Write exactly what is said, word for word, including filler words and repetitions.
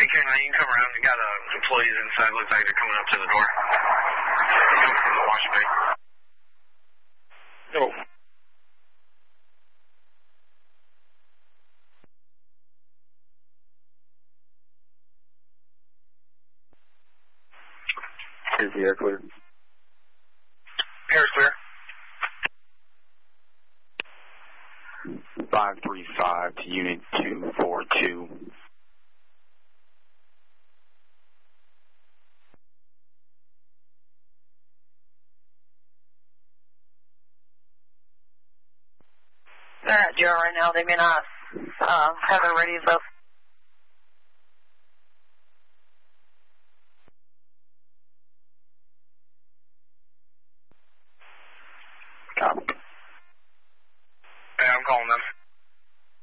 can, uh, you can come around. We got uh, employees inside. Looks like they're coming up to the door. Coming from the wash bay. No. Is the air clear? Air clear. five three five to unit two four two. They're at Joe right now. They may not uh, have their radios up. Copy. Yeah, I'm calling them.